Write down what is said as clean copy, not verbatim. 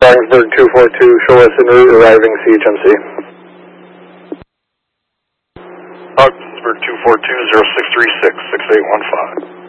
Ogdensburg 242, show us en route arriving CHMC. Ogdensburg 242, 0636, 6815.